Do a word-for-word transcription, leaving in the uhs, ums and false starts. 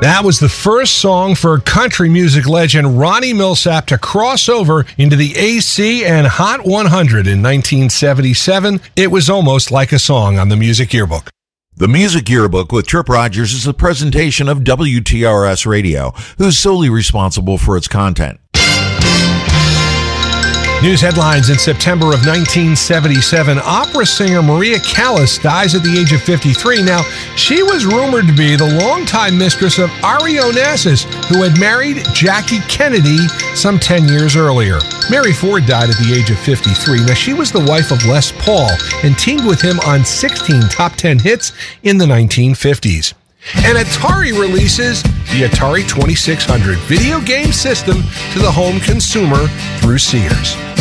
That was the first song for country music legend Ronnie Milsap to cross over into the A C and Hot one hundred in nineteen seventy-seven. It was almost like a song on the Music Yearbook. The Music Yearbook with Trip Rogers is a presentation of W T R S Radio, who's solely responsible for its content. News headlines in September of nineteen seventy-seven. Opera singer Maria Callas dies at the age of fifty-three. Now, she was rumored to be the longtime mistress of Ari Onassis, who had married Jackie Kennedy some ten years earlier. Mary Ford died at the age of fifty-three. Now, she was the wife of Les Paul and teamed with him on sixteen top ten hits in the nineteen fifties. And Atari releases the Atari twenty-six hundred video game system to the home consumer through Sears.